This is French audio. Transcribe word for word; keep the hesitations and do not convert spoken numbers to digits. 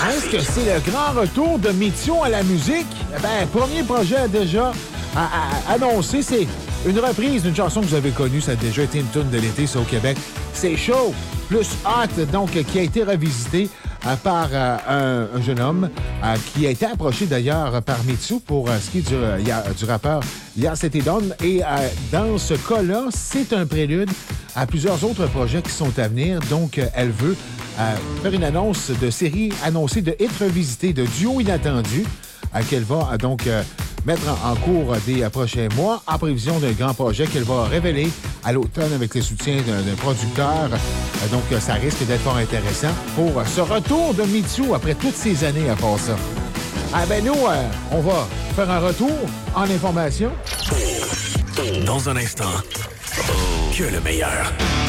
Est-ce que c'est le grand retour de Mitsu à la musique? Eh ben, premier projet déjà à, à, annoncé, c'est une reprise d'une chanson que vous avez connue. Ça a déjà été une tune de l'été, ça, au Québec. C'est Chaud, plus Hot, donc, qui a été revisité euh, par euh, un, un jeune homme euh, qui a été approché d'ailleurs par Mitsu pour euh, ce qui est du, euh, du rappeur Yas Setidon. Et euh, dans ce cas-là, c'est un prélude à plusieurs autres projets qui sont à venir. Donc, euh, elle veut euh, faire une annonce de série annoncée de hits revisités, de duos inattendus, euh, qu'elle va euh, donc euh, mettre en, en cours des euh, prochains mois en prévision d'un grand projet qu'elle va révéler à l'automne avec le soutien d'un, d'un producteur. Euh, donc, euh, ça risque d'être fort intéressant pour euh, ce retour de Mitsu après toutes ces années à part ça. Ah ben nous, euh, on va faire un retour en information. Dans un instant, que le meilleur.